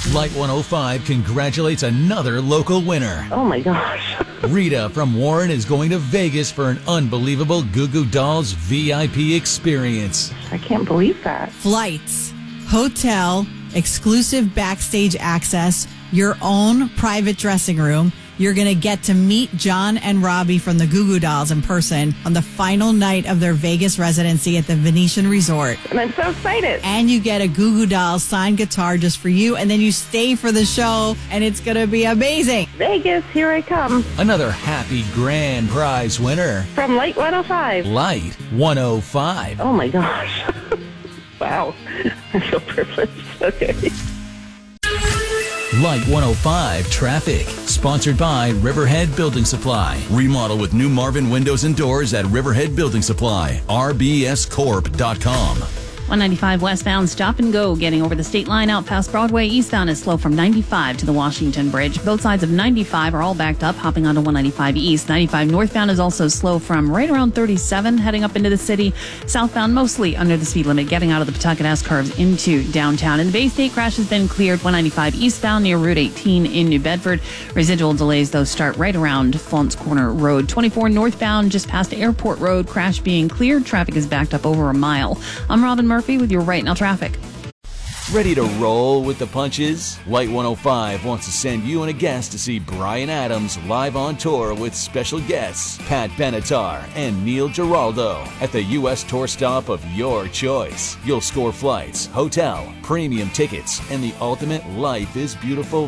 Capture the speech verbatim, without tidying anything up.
Light one oh five congratulates another local winner. Oh my gosh. Rita from Warren is going to Vegas for an unbelievable Goo Goo Dolls V I P experience. I can't believe that. Flights, hotel, exclusive backstage access, your own private dressing room. You're going to get to meet John and Robbie from the Goo Goo Dolls in person on the final night of their Vegas residency at the Venetian Resort. And I'm so excited. And you get a Goo Goo Dolls signed guitar just for you, and then you stay for the show, and it's going to be amazing. Vegas, here I come. Another happy grand prize winner. From Light one oh five. Light one oh five. Oh my gosh. Wow. I feel privileged. Okay. Light one oh five Traffic, sponsored by Riverhead Building Supply. Remodel with new Marvin windows and doors at Riverhead Building Supply. R B S corp dot com. one ninety-five westbound stop and go getting over the state line out past Broadway. Eastbound is slow from ninety-five to the Washington Bridge. Both sides of ninety-five are all backed up, hopping onto one ninety-five east. ninety-five northbound is also slow from right around thirty-seven heading up into the city. Southbound mostly under the speed limit, getting out of the Pawtucket S curves into downtown. And the Bay State crash has been cleared. one ninety-five eastbound near Route eighteen in New Bedford. Residual delays, though, start right around Flunts Corner Road. twenty-four northbound just past Airport Road. Crash being cleared. Traffic is backed up over a mile. I'm Robin Murphy with your Right Now traffic. Ready to roll with the punches? Light one oh five wants to send you and a guest to see Bryan Adams live on tour with special guests Pat Benatar and Neil Giraldo at the U S tour stop of your choice. You'll score flights, hotel, premium tickets, and the ultimate Life is Beautiful